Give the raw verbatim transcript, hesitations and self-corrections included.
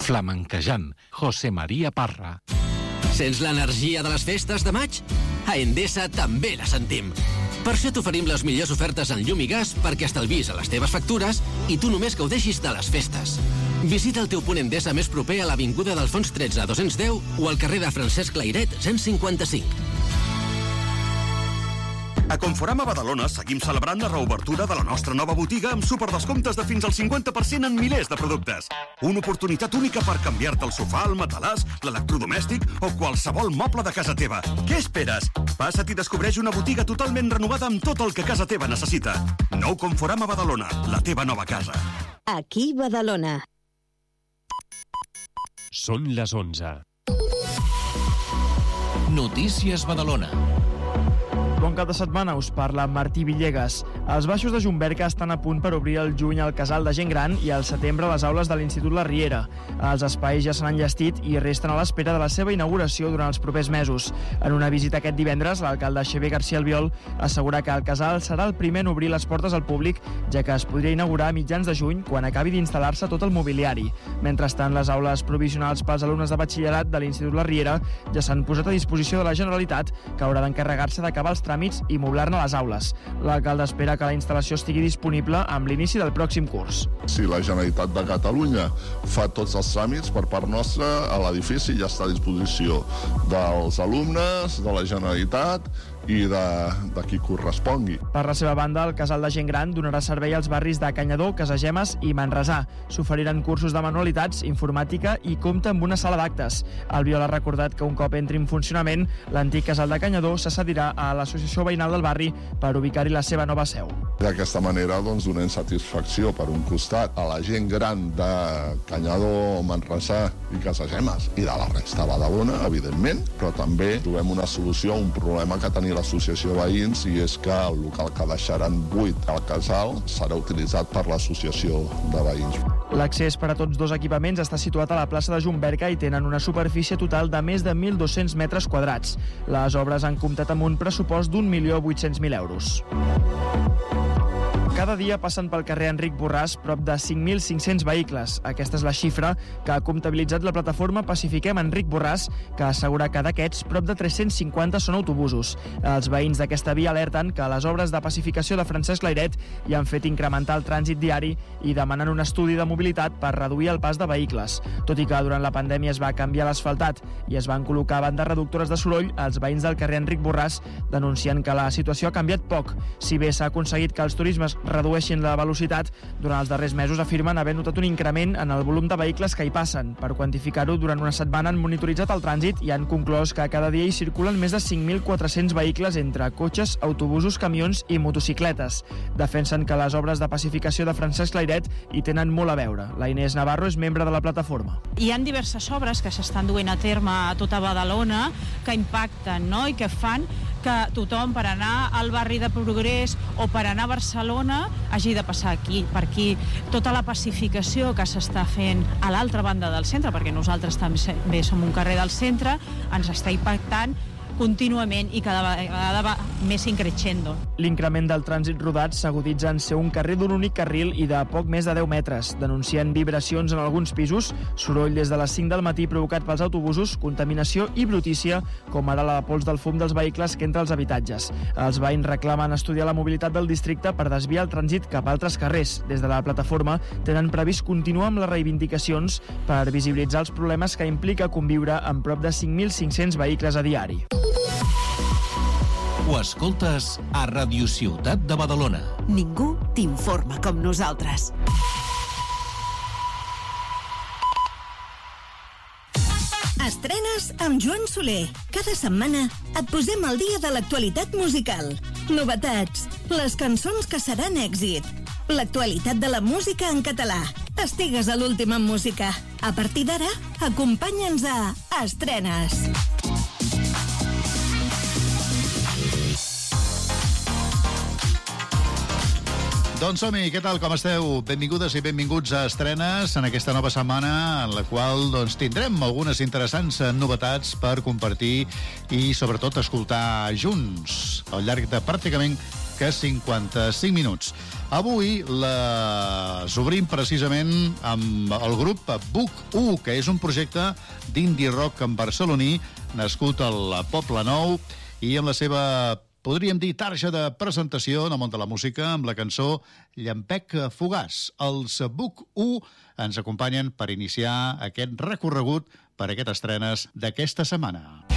Flamenquejant, José María Parra. Sents l'energia de les festes de maig? A Endesa també la sentim. Per això t'oferim les millors ofertes en llum i gas perquè estalvis a les teves factures i tu només gaudeixis de les festes. Visita el teu punt Endesa més proper a l'Avinguda d'Alfons tretze dos-cents deu o al carrer de Francesc Layret cent cinquanta-cinc. A Conforama Badalona seguim celebrant la reobertura de la nostra nova botiga amb superdescomptes de fins al cinquanta per cent en milers de productes. Una oportunitat única per canviar-te el sofà, el matalàs, l'electrodomèstic o qualsevol moble de casa teva. Què esperes? Passa't i descobreix una botiga totalment renovada amb tot el que casa teva necessita. Nou Conforama Badalona, la teva nova casa. Aquí Badalona. Són les onze. Notícies Badalona. Bon cap de setmana, us parla Martí Villegas. Els baixos de Jumberca estan a punt per obrir el juny al casal de gent gran i al setembre les aules de l'Institut La Riera. Els espais ja s'han enllestit i resten a l'espera de la seva inauguració durant els propers mesos. En una visita aquest divendres, l'alcalde Xavier García Albiol assegura que el casal serà el primer en obrir les portes al públic, ja que es podria inaugurar a mitjans de juny quan acabi d'instal·lar-se tot el mobiliari. Mentrestant, les aules provisionals pels alumnes de batxillerat de l'Institut La Riera ja s'han posat a disposició de la Generalitat, que haurà d'encarregar-se d'acabar els tràmits i moblar-ne les aules. L'alcalde espera que la instal·lació estigui disponible amb l'inici del pròxim curs. Si la Generalitat de Catalunya fa tots els tràmits per part nostra, l'edifici ja està a disposició dels alumnes, de la Generalitat i de, de qui correspongui. Per la seva banda, el casal de gent gran donarà servei als barris de Canyadó, Casagemes i Manresà. S'oferiran cursos de manualitats, informàtica i compta amb una sala d'actes. Albiol ha recordat que un cop entri en funcionament, l'antic casal de Canyadó se cedirà a l'Associació Veïnal del Barri per ubicar-hi la seva nova seu. D'aquesta manera, doncs, donem satisfacció per un costat a la gent gran de Canyadó, Manresà i Casagemes i de la resta de Badalona, evidentment, però també trobem una solució a un problema que tenia l'associació de veïns, i és que el local que deixaran buit al casal serà utilitzat per l'associació de veïns. L'accés per a tots dos equipaments està situat a la plaça de Jumberca i tenen una superfície total de més de mil dos-cents metres quadrats. Les obres han comptat amb un pressupost d'un milió vuit-cents mil euros. Cada dia passen pel carrer Enric Borràs prop de cinc mil cinc-cents vehicles. Aquesta és la xifra que ha comptabilitzat la plataforma Pacifiquem Enric Borràs, que assegura que d'aquests prop de tres-cents cinquanta són autobusos. Els veïns d'aquesta via alerten que les obres de pacificació de Francesc Layret hi han fet incrementar el trànsit diari i demanen un estudi de mobilitat per reduir el pas de vehicles. Tot i que durant la pandèmia es va canviar l'asfaltat i es van col·locar bandes reductores de soroll, els veïns del carrer Enric Borràs denuncien que la situació ha canviat poc. Si bé s'ha aconseguit que els turismes redueixin la velocitat, durant els darrers mesos afirmen haver notat un increment en el volum de vehicles que hi passen. Per quantificar-ho, durant una setmana han monitoritzat el trànsit i han conclòs que cada dia hi circulen més de cinc mil quatre-cents vehicles entre cotxes, autobusos, camions i motocicletes. Defensen que les obres de pacificació de Francesc Layret hi tenen molt a veure. La Inés Navarro és membre de la plataforma. Hi ha diverses obres que s'estan duent a terme a tota Badalona que impacten, no?, i que fan que tothom, per anar al barri de Progrés o per anar a Barcelona, hagi de passar aquí, per aquí. Tota la pacificació que s'està fent a l'altra banda del centre, perquè nosaltres també som un carrer del centre, ens està impactant contínuament i cada vegada va més increixendo. L'increment del trànsit rodat s'aguditza en ser un carrer d'un únic carril i de poc més de deu metres. Denuncien vibracions en alguns pisos, soroll des de les cinc del matí provocat pels autobusos, contaminació i brutícia, com ara la pols del fum dels vehicles que entra als habitatges. Els veïns reclamen estudiar la mobilitat del districte per desviar el trànsit cap a altres carrers. Des de la plataforma tenen previst continuar amb les reivindicacions per visibilitzar els problemes que implica conviure amb prop de cinc mil cinc-cents vehicles a diari. Ho escoltes a Ràdio Ciutat de Badalona. Ningú t'informa com nosaltres. Estrenes amb Joan Soler. Cada setmana et posem al dia de l'actualitat musical. Novetats, les cançons que seran èxit, l'actualitat de la música en català. Estigues a l'últim en música. A partir d'ara, acompanya'ns a Estrenes. Doncs som-hi, què tal, com esteu? Benvingudes i benvinguts a Estrenes en aquesta nova setmana en la qual doncs, tindrem algunes interessants novetats per compartir i sobretot escoltar junts al llarg de pràcticament que cinquanta-cinc minuts. Avui les obrim precisament amb el grup Book U, que és un projecte d'indie rock en barceloní nascut al Poble Nou i amb la seva, podríem dir, tarja de presentació en el món de la música amb la cançó Llampec Fugaç. Els Book U ens acompanyen per iniciar aquest recorregut per aquestes estrenes d'aquesta setmana.